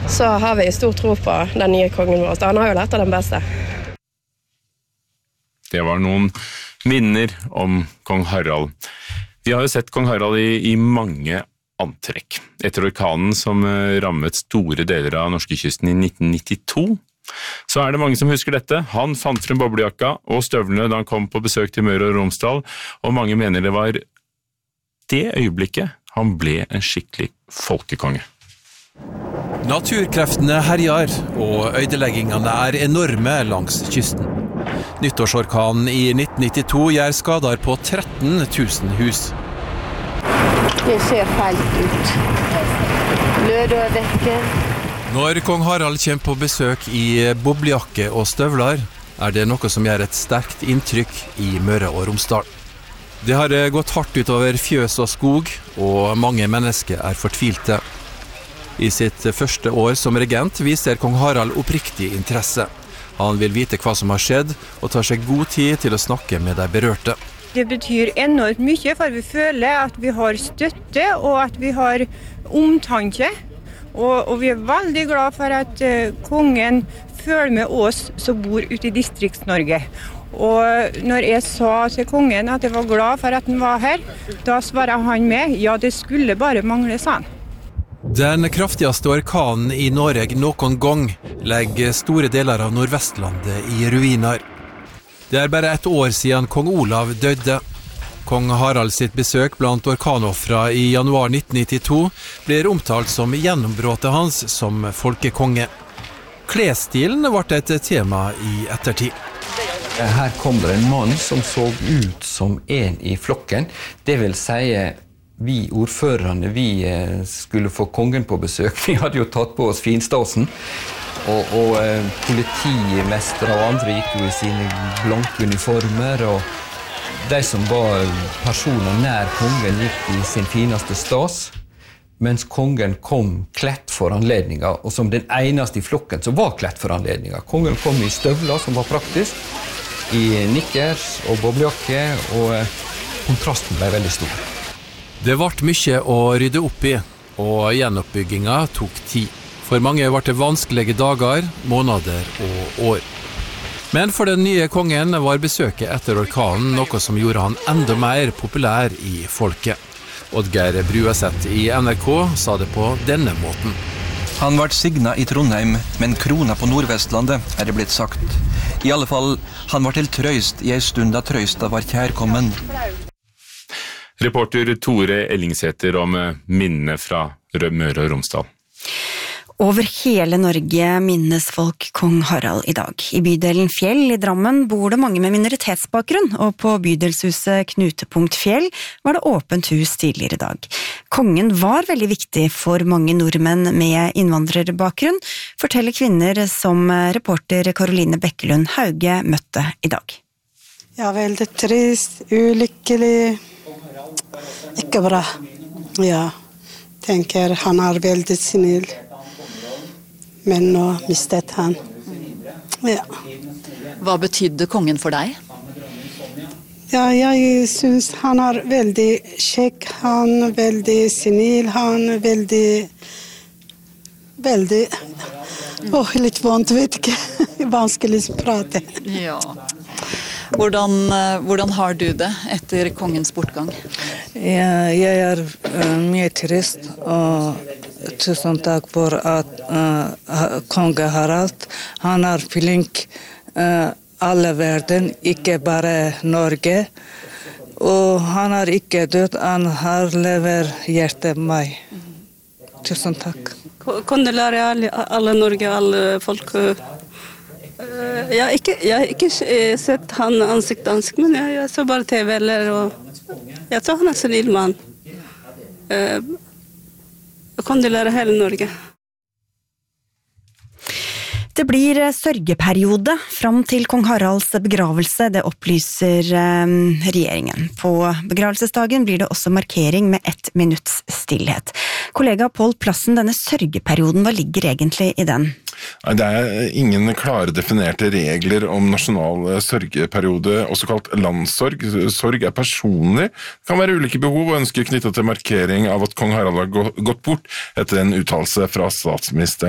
så har vi stor tro på den nye kongen vår. Han har jo lært av den beste. Det var noen minner om kong Harald. Vi har jo sett kong Harald i mange antrekk. Etter orkanen som rammet store deler av norskekysten i 1992, så det mange som husker dette. Han fant frem boblejakka og støvlene da han kom på besøk til Møre og Romsdal, og mange mener det var det øyeblikket han ble en skikkelig folkekonge. Naturkreftene herjar, og ødeleggingene enorme langs kysten. Nyttårsorkanen i 1992 gjør skader på 13 000 hus. Det ser feilt ut. Lød og vekke. Når kong Harald kommer på besøk i boblejakke og støvler, det noe som gjør et sterkt inntrykk i Møre og Romsdal. Det har gått hardt utover fjøs og skog, og mange mennesker fortvilte. I sitt første år som regent viser kong Harald oppriktig interesse. Han vil vite hva som har skjedd, og tar seg god tid til å snakke med de berørte. Det betyr enormt mye, for vi føler at vi har støtte, og at vi har omtanke. Og vi veldig glad for at kongen følger med oss som bor ute i Distrikts-Norge. Og når jeg sa til kongen at jeg var glad for at han var her, da svarer han med, ja, det skulle bare mangle, sa han. Den kraftigste orkanen i Norge noen gang legger store deler av Nordvestlandet i ruiner. Det bare et år siden kong Olav døde. Kong Harald sitt besøk blant orkanoffra i januar 1992 blir omtalt som gjennombruddet hans som folkekonge. Klesstilen ble et tema i ettertid. Her kom det en mann som så ut som en i flokken. Det vil si, vi ordførerne, vi skulle få kongen på besøk. Vi hadde jo tatt på oss finstasen. Og politimestere og andre gikk jo i sine blanke uniformer, og de som var personer nær kongen gikk i sin fineste stas, mens kongen kom klett for anledninga, og som den eneste i flokken som var klett for anledninga. Kongen kom i støvler, som var praktisk, i nikkers og boblejakke, og kontrasten ble veldig stor. Det ble mye å rydde opp i, og gjenoppbygginga tok tid. For mange var det vanskelige dager, måneder og år. Men for den nye kongen var besøket etter orkanen noe som gjorde han enda mer populær i folket. Oddgeir Brueseth i NRK sa det på denne måten. Han ble signet i Trondheim, men krona på Nordvestlandet det blitt sagt. I alle fall, han var til trøyst i en stund da trøysta var kjærkommen. Reporter Tore Ellingsæter om minnene fra Møre og Romsdal. Over hele Norge minnes folk kong Harald i dag. I bydelen Fjell i Drammen bor det mange med minoritetsbakgrunn, og på bydelshuset Knutepunkt Fjell var det åpent hus tidligere i dag. Kongen var veldig viktig for mange nordmenn med innvandrerbakgrunn, forteller kvinner som reporter Karoline Bekkelund Hauge møtte i dag. Ja, veldig trist, ulykkelig, ikke bra. Ja, tenker han veldig snill. Men nå mistet han. Ja. Hva betydde kongen for deg? Ja, jeg synes han veldig kjekk, han veldig snill, han veldig, litt vondt, vet ikke, vanskelig å prate. Ja. Hvordan har du det etter kongens bortgang? Jeg mye trist, og tusen takk for at konge Harald, han flink alle verden, ikke bare Norge, og han ikke død, han lever hjertet meg. Tusen takk. Kondolerer alle Norge, alle folk. Jeg har ikke sett han ansikt, men jeg så bare TV, og jeg tror han snill mann. Kondolerer hele Norge. Det blir sørgeperiode fram til kong Haralds begravelse, det opplyser regjeringen. På begravelsesdagen blir det også markering med 1 minutts stillhet. Kollega Pål Plassen, denne sørgeperioden, hva ligger egentlig i den? Det ingen klare definerte regler om nasjonal sørgeperiode, også kalt landssorg. Sorg personlig, kan være ulike behov og ønsker knyttet til markering av at kong Harald har gått bort etter en uttalelse fra statsministeren.